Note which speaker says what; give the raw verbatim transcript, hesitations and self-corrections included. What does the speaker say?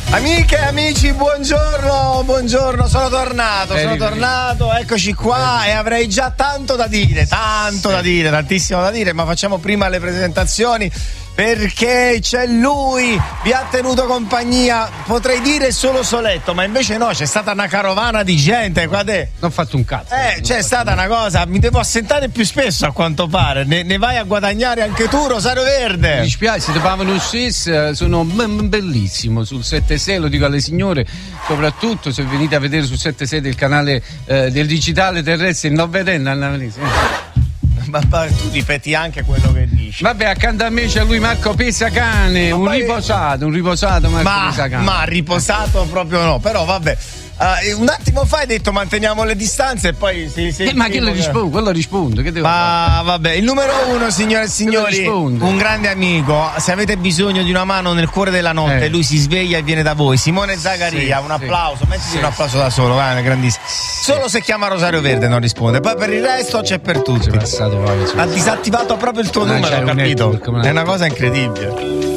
Speaker 1: Amiche e amici, buongiorno, buongiorno, sono tornato, sono tornato, eccoci qua e avrei già tanto da dire, tanto da dire, tantissimo da dire, ma facciamo prima le presentazioni perché c'è lui, vi ha tenuto compagnia, potrei dire solo soletto, ma invece no, c'è stata una carovana di gente qua te.
Speaker 2: Non ho fatto un cazzo.
Speaker 1: Eh, c'è stata una cosa, mi devo assentare più spesso a quanto pare, ne, ne vai a guadagnare anche tu, Rosario Verde.
Speaker 2: Mi dispiace, se trovavano stesso, sono bellissimo sul sette sei, lo dico alle signore, soprattutto se venite a vedere sul sette sei del canale eh, del digitale terrestre, non vedendo,
Speaker 1: ma, ma tu ripeti anche quello che dici.
Speaker 2: Vabbè, accanto a me c'è lui Marco Pesacane, ma un poi... riposato, un riposato Marco
Speaker 1: ma,
Speaker 2: Pesacane.
Speaker 1: Ma riposato proprio no, però vabbè. Uh, un attimo fa hai detto manteniamo le distanze e poi si, si
Speaker 2: eh, ma che lo rispondo? Quello rispondo, che devo
Speaker 1: ma
Speaker 2: fare?
Speaker 1: Vabbè, il numero uno, signore e signori, un grande amico. Se avete bisogno di una mano nel cuore della notte, eh. lui si sveglia e viene da voi. Simone Zagaria, sì, un applauso, sì, mettiti sì, un applauso da solo, vai, grandissimo. Sì. Solo se chiama Rosario Verde non risponde, poi per il resto c'è per tutti.
Speaker 2: Passato, vai,
Speaker 1: ha disattivato proprio il tuo non numero, ho capito? È una cosa incredibile.